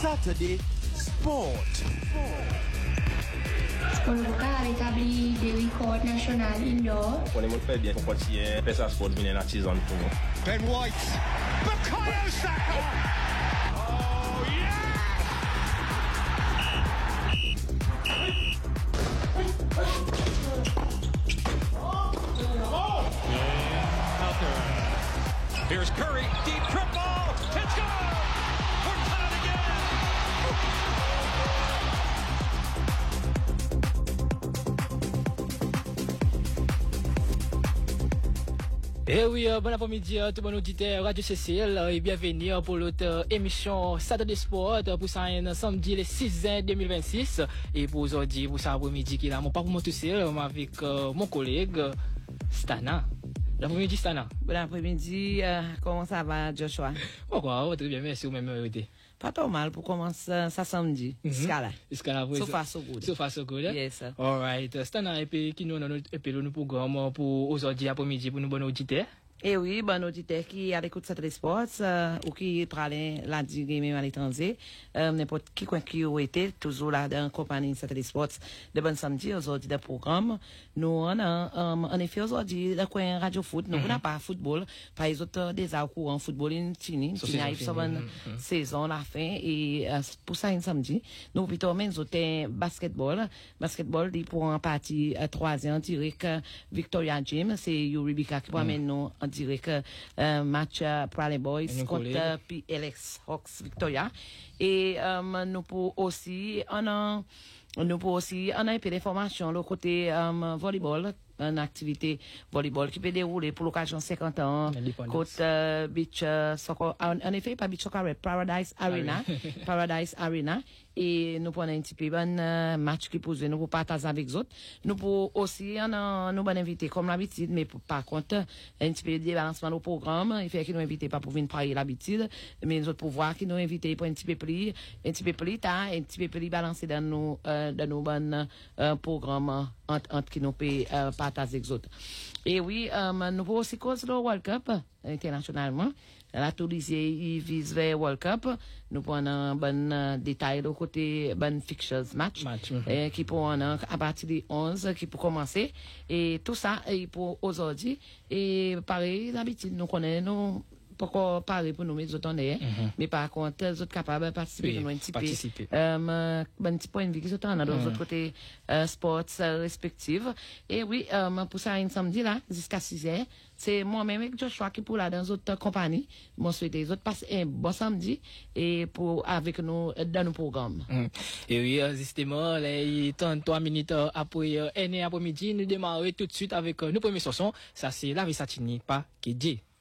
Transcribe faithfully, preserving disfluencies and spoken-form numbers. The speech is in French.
Saturday Sport. On a rétabli des records nationaux indoor. On est fait bien pour continuer faire ça sport venir la saison pour nous. Ben White, Bukayo Saka. Oh yeah! Here's Curry, deep triple. It's gone. We're tied again. Eh oui, euh, bon après-midi à tout bon auditeur Radio C C L euh, et bienvenue pour l'autre émission Saturday Sport pour ça un samedi le six juin deux mille vingt-six et pour aujourd'hui pour ça après-midi qui là mon pas pour moi tout seul avec euh, mon collègue Stana. L'après-midi Stana. Bon après-midi, euh, comment ça va Joshua? Pourquoi? Oh, très bien, merci, vous-même été. Pas trop mal pour commencer ça samedi. Scala. Scala, so far so good. So far so good. Yes, sir. All right. Stana, et puis qui nous nous et puis nous programme pour aujourd'hui après-midi pour nous bon auditeurs. Eh oui, bon auditeur qui à l'écoute Saturday Sports euh, ou qui parle lundi game à l'étranger, euh, n'importe qui coin qui a été toujours là dans compagnie Saturday Sports de bon samedi aujourd'hui de programme. Nous on a um, en effet aujourd'hui le coin radio foot, nous on n'a pas football, par les autres des courants en football in fini, qui arrive sur bonne saison la fin et euh, pour ça un samedi, nous plutôt même autres basketball, basketball dit pour en partie euh, troisième direct Victoria Gym, c'est Euribika qui amène nous en direct euh, match euh, Prairie Boys contre P L X Hawks Victoria et euh, nous pour aussi on a nous pour aussi on a un peu d'informations le côté euh, volleyball une activité volleyball qui peut dérouler pour l'occasion cinquante ans côte euh, beach euh, soccer en, en effet pas beach soccer Paradise Arena Paradise Arena et nous prenons un petit peu bon euh, match qui pose nous pour partager avec les autres nous pour aussi on a nous bon invité comme l'habitude mais pour, par contre un petit peu de débalancement au programme il fait qu'ils nous invitent pas pour venir parler l'habitude mais les autres pouvoirs qui nous invitent pour un petit peu plus un petit peu plus tard un petit peu plus balancer dans nos euh, dans nos bonnes euh, programmes entre entre qui nous peut euh, partager avec les autres et oui euh, nous pour aussi cause le World Cup internationalement la Tunisie il vise vers World Cup nous prenons un bon euh, détail de côté bon fixtures match, match mm-hmm. qui pour à partir du onze qui pour commencer et tout ça et pour aujourd'hui et pareil d'habitude nous connaissons pourquoi parler pour nous mais autres on est mais par contre les autres capables de participer nous un petit peu euh ben petit point de vue qui sont dans l'autre côté euh, sports euh, respectifs et oui euh, pour ça un samedi là jusqu'à six heures c'est moi-même avec Joshua qui pour là dans autres compagnies moi souhaite les autres passer un bon samedi et pour avec nous dans nos programmes mm. et oui justement les trente-trois minutes après euh, après-midi nous démarrer tout de suite avec euh, nos premiers chansons ça c'est la Vesatini pas K J.